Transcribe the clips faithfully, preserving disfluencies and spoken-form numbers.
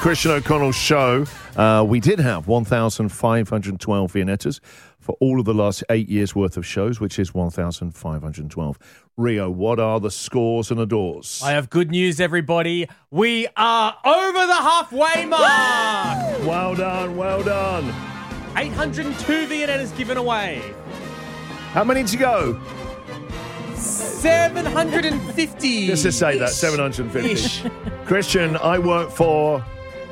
Christian O'Connell show. Uh, we did have one thousand five hundred twelve Viennettas for all of the last eight years' worth of shows, which is one thousand five hundred twelve. Rio, what are the scores and adores? I have good news, everybody. We are over the halfway mark. Woo! Well done, well done. eight hundred two Viennettas given away. How many to go? seven hundred fifty. Just to say that, seven hundred fifty. Christian, I work for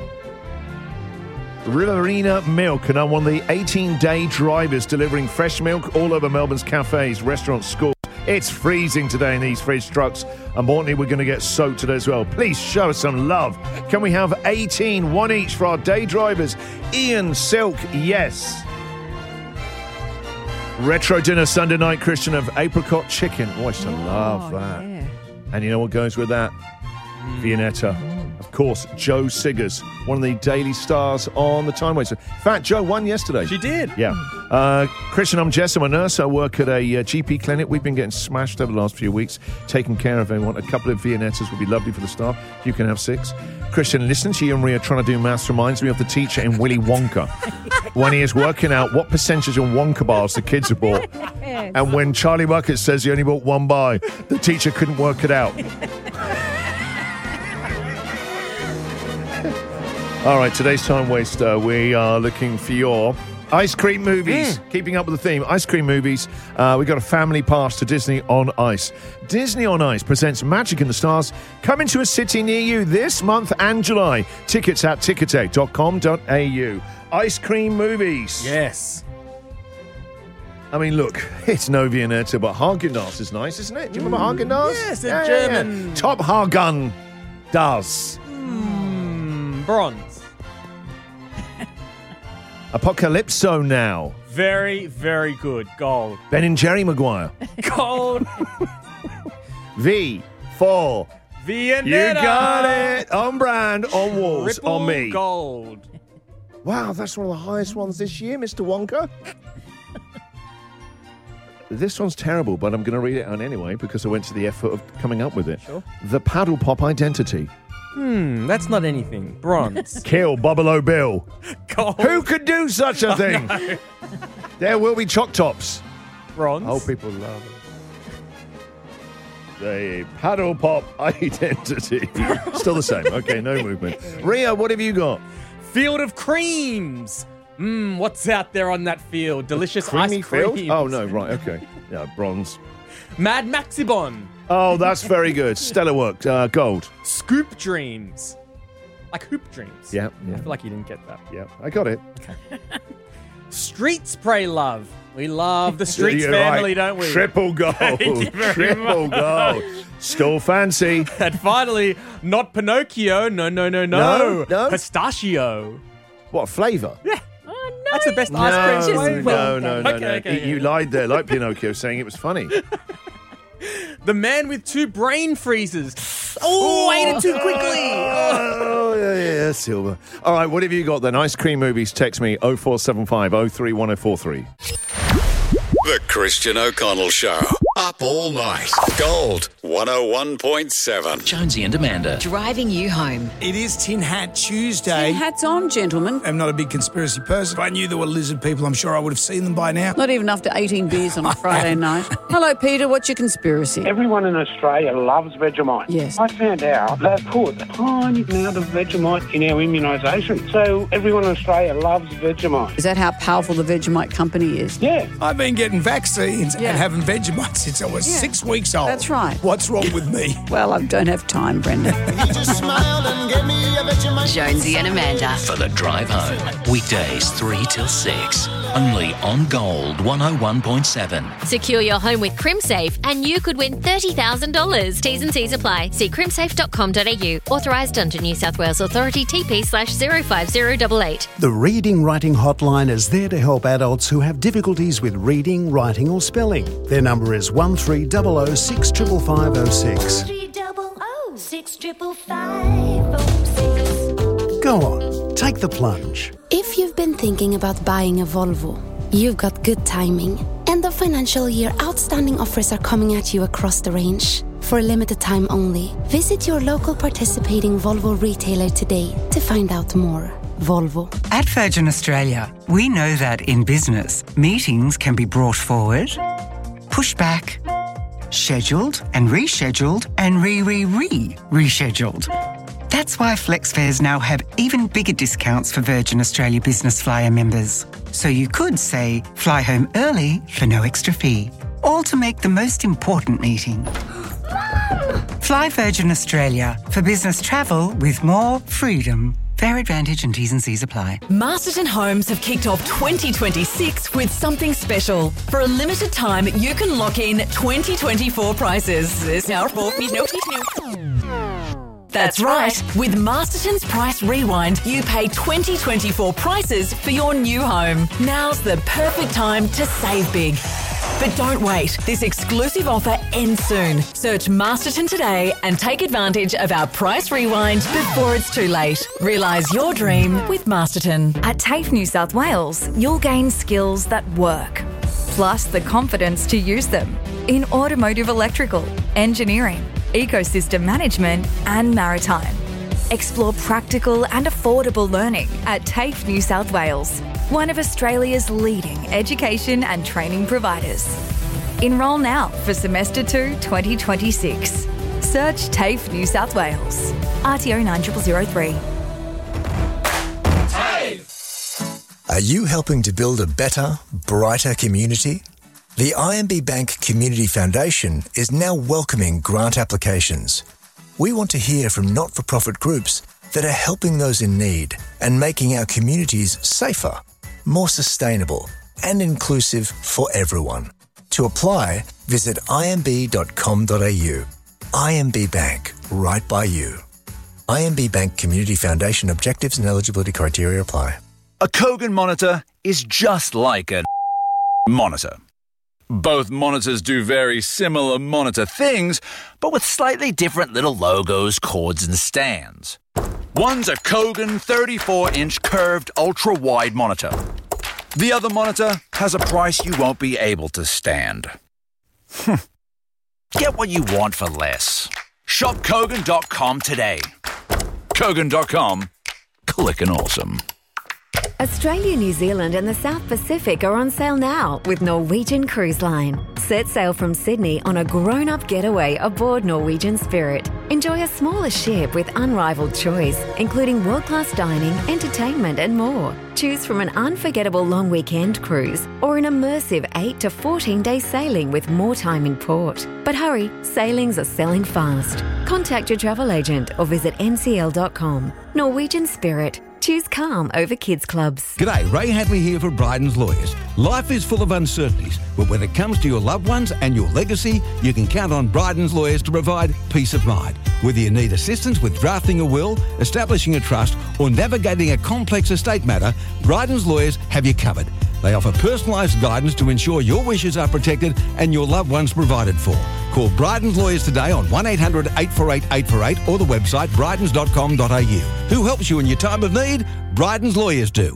Riverina Milk, and I'm one of the eighteen-day drivers delivering fresh milk all over Melbourne's cafes, restaurants, schools. It's freezing today in these fridge trucks. Importantly, we're going to get soaked today as well. Please show us some love. Can we have eighteen, one each for our day drivers? Ian Silk, yes. Retro dinner Sunday night, Christian, of apricot chicken. Oh, I used to oh, love that. Yeah. And you know what goes with that? Mm. Viennetta. Of course, Joe Siggers, one of the daily stars on the Time Waster. In fact, Joe won yesterday. She did. Yeah. Uh, Christian, I'm Jess. I'm a nurse. I work at a uh, G P clinic. We've been getting smashed over the last few weeks, taking care of everyone. A couple of Viennettas would be lovely for the staff. You can have six. Christian, listen to you and Ria trying to do maths reminds me of the teacher in Willy Wonka when he is working out what percentage of Wonka bars the kids have bought. Yes. And when Charlie Bucket says he only bought one bar, the teacher couldn't work it out. All right, today's Time Waster, we are looking for your ice cream movies. Mm. Keeping up with the theme, ice cream movies. Uh, we've got a family pass to Disney on Ice. Disney on Ice presents Magic in the Stars, coming to a city near you this month and July. Tickets at ticketek dot com dot a u. Ice cream movies. Yes. I mean, look, it's no Viennetta, but Haagen-Dazs is nice, isn't it? Do you remember Haagen-Dazs? Yes, a yeah, German. Yeah. Top Hagen does. Mm, bronze. Apocalypso Now. Very, very good. Gold. Ben and Jerry Maguire. Gold. V for Viennetta. You got it. On brand, on walls, Triple on me. Gold. Wow, that's one of the highest ones this year, Mister Wonka. This one's terrible, but I'm going to read it out anyway because I went to the effort of coming up with it. Sure. The Paddle Pop Identity. Hmm, that's not anything. Bronze. Kill Buffalo Bill. Gold. Who could do such a thing? Oh, no. There will be Choc Tops. Bronze. Oh, people love it. The Paddle Pop Identity. Still the same. Okay, no movement. Ria, what have you got? Field of Creams. Mmm, what's out there on that field? Delicious Creamy ice cream. field? Oh, no, right, okay. Yeah, bronze. Mad Maxibon. Oh, that's very good. Stellar work. Uh, gold. Scoop Dreams. Like Hoop Dreams. Yeah, yeah. I feel like you didn't get that. Yeah, I got it. Okay. Streets Pray Love. We love the Streets You're family, right. don't we? Triple gold. Thank you very Triple much. gold. Still fancy. And finally, not Pinocchio. No, no, no, no. No, no. Pistachio. What, flavour? Yeah. Oh, no. That's the best No, ice cream no, flavour. no, no, no. Okay, no. okay, You yeah. lied there, like Pinocchio, saying it was funny. The Man with Two Brain Freezes. Oh, I ate it too quickly. Oh, yeah, yeah, Silver. All right, what have you got then? Ice cream movies, text me oh four seven five oh three one oh four three. The Christian O'Connell Show. Up all night. Gold one oh one point seven. Jonesy and Amanda. Driving you home. It is Tin Hat Tuesday. Tin hats on, gentlemen. I'm not a big conspiracy person. If I knew there were lizard people, I'm sure I would have seen them by now. Not even after eighteen beers on a Friday night. Hello, Peter. What's your conspiracy? Everyone in Australia loves Vegemite. Yes. I found out they put a tiny amount of Vegemite in our immunisation. So everyone in Australia loves Vegemite. Is that how powerful the Vegemite company is? Yeah. I've been getting vaccines Yeah. and having Vegemite since I was Yeah. six weeks old. That's right. What's wrong with me? Well, I don't have time, Brendan. Jonesy and Amanda. For the drive home. Weekdays three till six. Only on Gold one oh one point seven. Secure your home with CrimSafe and you could win thirty thousand dollars. T's and C's apply. See crimsafe dot com dot a u. Authorised under New South Wales Authority T P slash zero five zero eight eight. The Reading Writing Hotline is there to help adults who have difficulties with reading, writing or spelling. Their number is one three zero zero six five five zero six. Go on, take the plunge. If you've been thinking about buying a Volvo, you've got good timing. End of financial year outstanding offers are coming at you across the range. For a limited time only, visit your local participating Volvo retailer today to find out more. Volvo. At Virgin Australia, we know that in business, meetings can be brought forward, pushed back, scheduled and rescheduled and re-re-re-rescheduled. That's why FlexFares now have even bigger discounts for Virgin Australia Business Flyer members. So you could say, fly home early for no extra fee. All to make the most important meeting. Fly Virgin Australia for business travel with more freedom. Fair advantage and T's and C's apply. Masterton Homes have kicked off twenty twenty-six with something special. For a limited time, you can lock in twenty twenty-four prices. That's right. With Masterton's Price Rewind, you pay twenty twenty-four prices for your new home. Now's the perfect time to save big. But don't wait. This exclusive offer ends soon. Search Masterton today and take advantage of our Price Rewind before it's too late. Realise your dream with Masterton. At TAFE New South Wales, you'll gain skills that work, plus the confidence to use them in automotive electrical, engineering, ecosystem management and maritime. Explore practical and affordable learning at TAFE New South Wales, one of Australia's leading education and training providers. Enrol now for Semester two twenty twenty-six. Search TAFE New South Wales. R T O nine zero zero zero three. Are you helping to build a better, brighter community? The I M B Bank Community Foundation is now welcoming grant applications. We want to hear from not-for-profit groups that are helping those in need and making our communities safer, more sustainable and inclusive for everyone. To apply, visit i m b dot com dot a u. I M B Bank, right by you. I M B Bank Community Foundation objectives and eligibility criteria apply. A Kogan monitor is just like a monitor. Both monitors do very similar monitor things, but with slightly different little logos, cords and stands. One's a Kogan thirty-four inch curved ultra-wide monitor. The other monitor has a price you won't be able to stand. Get what you want for less. Shop Kogan dot com today. Kogan dot com. Clickin' awesome. Australia, New Zealand and the South Pacific are on sale now with Norwegian Cruise Line. Set sail from Sydney on a grown-up getaway aboard Norwegian Spirit. Enjoy a smaller ship with unrivaled choice, including world-class dining, entertainment and more. Choose from an unforgettable long weekend cruise or an immersive eight to fourteen day sailing with more time in port. But hurry, sailings are selling fast. Contact your travel agent or visit n c l dot com. Norwegian Spirit. Choose calm over kids clubs. G'day, Ray Hadley here for Bryden's Lawyers. Life is full of uncertainties, but when it comes to your loved ones and your legacy, you can count on Bryden's Lawyers to provide peace of mind. Whether you need assistance with drafting a will, establishing a trust, or navigating a complex estate matter, Bryden's Lawyers have you covered. They offer personalised guidance to ensure your wishes are protected and your loved ones provided for. Call Bryden's Lawyers today on one eight hundred eight four eight eight four eight or the website brydens dot com dot a u. Who helps you in your time of need? Bryden's Lawyers do.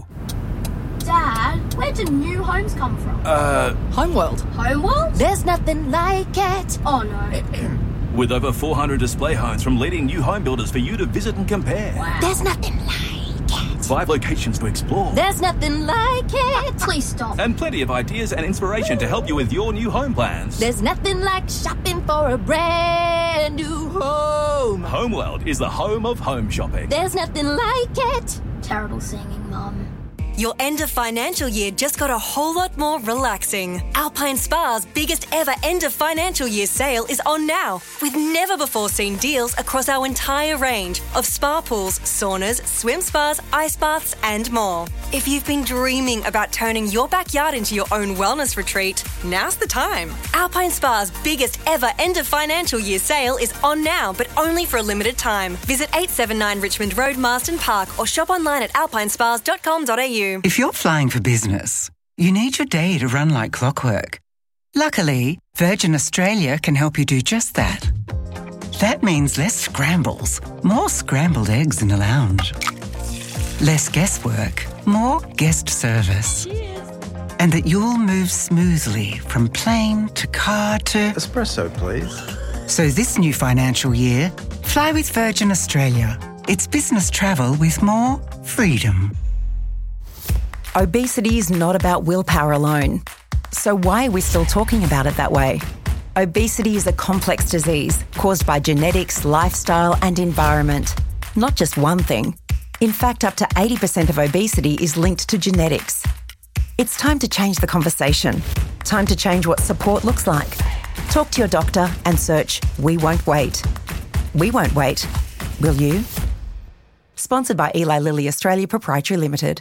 Dad, where do new homes come from? Uh... Homeworld. Homeworld? There's nothing like it. Oh, no. With over four hundred display homes from leading new home builders for you to visit and compare. Wow. There's nothing like it. Five locations to explore. There's nothing like it. Please stop. And plenty of ideas and inspiration to help you with your new home plans. There's nothing like shopping for a brand new home. Homeworld is the home of home shopping. There's nothing like it. Terrible singing, Mum. Your end of financial year just got a whole lot more relaxing. Alpine Spa's biggest ever end of financial year sale is on now, with never before seen deals across our entire range of spa pools, saunas, swim spas, ice baths and more. If you've been dreaming about turning your backyard into your own wellness retreat, now's the time. Alpine Spa's biggest ever end of financial year sale is on now, but only for a limited time. Visit eight seventy-nine Richmond Road, Marsden Park, or shop online at alpine spas dot com dot a u. If you're flying for business, you need your day to run like clockwork. Luckily, Virgin Australia can help you do just that. That means less scrambles, more scrambled eggs in the lounge. Less guesswork, more guest service. Cheers. And that you'll move smoothly from plane to car to... Espresso, please. So this new financial year, fly with Virgin Australia. It's business travel with more freedom. Obesity is not about willpower alone. So why are we still talking about it that way? Obesity is a complex disease caused by genetics, lifestyle and environment. Not just one thing. In fact, up to eighty percent of obesity is linked to genetics. It's time to change the conversation. Time to change what support looks like. Talk to your doctor and search We Won't Wait. We won't wait. Will you? Sponsored by Eli Lilly Australia Proprietary Limited.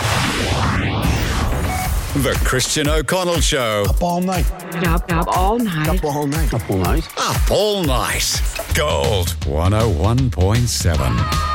The Christian O'Connell Show. Up all night. Up, up all night. Up all night. Up all night. Up all night. Gold one oh one point seven.